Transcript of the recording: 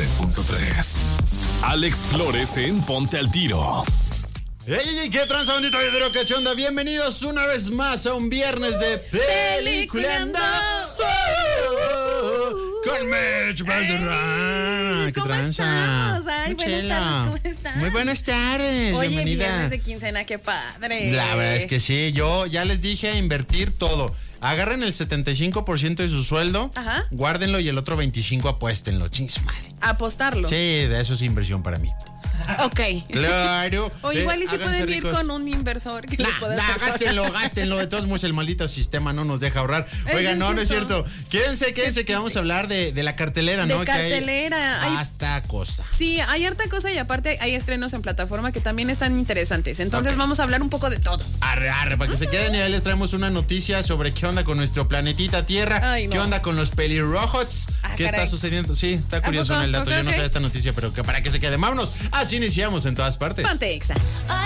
97.3. Alex Flores en Ponte al Tiro. ¡Ey, qué tranza, bandito videro cachonda! Bienvenidos una vez más a un viernes de Peliculeando con Mitch Valderrama. ¿Cómo estás? Ay, buenas tardes, ¿cómo estás? Muy buenas tardes, Oye, bienvenida. viernes de quincena, qué padre. La verdad es que sí, yo ya les dije invertir todo. Agarren el 75% de su sueldo, Ajá. Guárdenlo y el otro 25% apuéstenlo, chingos madre. Apostarlo. Sí, de eso es inversión para mí. Ok. Claro. O igual y si háganse pueden ir ricos. con un inversor que les pueda Gástenlo. De todos modos, el maldito sistema no nos deja ahorrar. Oigan, no es cierto. Quédense, que vamos a hablar de la cartelera, ¿no? De cartelera. Que hay hasta cosa. Sí, hay harta cosa y aparte hay estrenos en plataforma que también están interesantes. Entonces vamos a hablar un poco de todo. Arre, para que se queden y ahí les traemos una noticia sobre qué onda con nuestro planetita Tierra. Ay, no. Qué onda con los pelirrojos. ¿Qué caray. está sucediendo? Sí, está curioso poco? el dato. Ok, Yo no ok. sabía esta noticia, pero que para que se queden. Vámonos. Así iniciamos en todas partes. Ponte Exa.